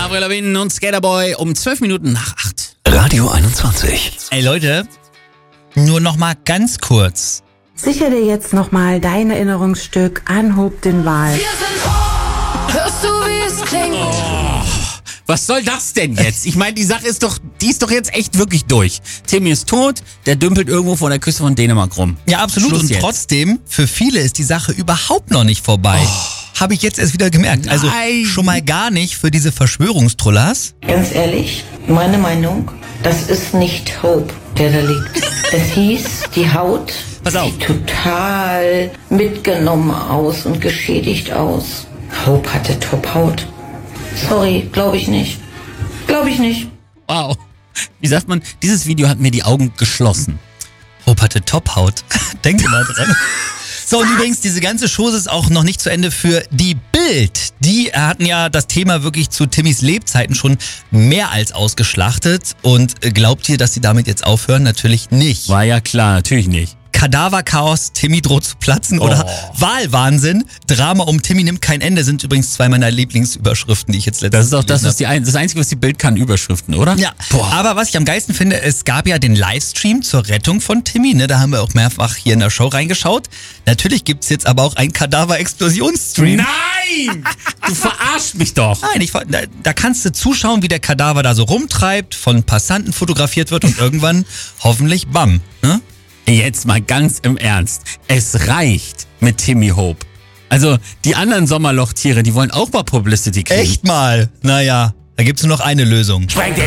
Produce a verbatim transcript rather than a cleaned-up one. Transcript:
Avril Lavigne und Skaterboy um zwölf Minuten nach acht. Radio einundzwanzig. Ey Leute, nur noch mal ganz kurz. Sicher dir jetzt nochmal dein Erinnerungsstück an Hope den Wahl. Hörst du, wie es klingt? Oh, was soll das denn jetzt? Ich meine, die Sache ist doch, die ist doch jetzt echt wirklich durch. Timmy ist tot, der dümpelt irgendwo vor der Küste von Dänemark rum. Ja, absolut. Schluss und jetzt. Trotzdem, für viele ist die Sache überhaupt noch nicht vorbei. Oh. Habe ich jetzt erst wieder gemerkt. Nein. Also schon mal gar nicht für diese Verschwörungstrullers. Ganz ehrlich, meine Meinung, das ist nicht Hope, der da liegt. Es hieß, die Haut Pass auf. sieht total mitgenommen aus und geschädigt aus. Hope hatte Top-Haut. Sorry, glaube ich nicht. Glaube ich nicht. Wow. Wie sagt man, dieses Video hat mir die Augen geschlossen. Hope hatte Top-Haut. Denkt ihr mal dran. So, und übrigens, diese ganze Chose ist auch noch nicht zu Ende für die Bild. Die hatten ja das Thema wirklich zu Timmys Lebzeiten schon mehr als ausgeschlachtet. Und glaubt ihr, dass sie damit jetzt aufhören? Natürlich nicht. War ja klar, natürlich nicht. Kadaverchaos, Timmy droht zu platzen oder Oh. Wahlwahnsinn, Drama um Timmy nimmt kein Ende, sind übrigens zwei meiner Lieblingsüberschriften, die ich jetzt letztens Das ist auch das, gelesen was die ein, das Einzige, was die Bild kann, Überschriften, oder? Ja, Boah. aber was ich am geilsten finde, es gab ja den Livestream zur Rettung von Timmy, ne? Da haben wir auch mehrfach hier in der Show reingeschaut. Natürlich gibt's jetzt aber auch einen Kadaver-Explosionsstream. Nein! Du verarschst mich doch. Nein, ich, da, da kannst du zuschauen, wie der Kadaver da so rumtreibt, von Passanten fotografiert wird und irgendwann hoffentlich bam, ne? Jetzt mal ganz im Ernst. Es reicht mit Timmy Hope. Also, die anderen Sommerlochtiere, die wollen auch mal Publicity kriegen. Echt mal? Naja, da gibt's nur noch eine Lösung. Sprengt den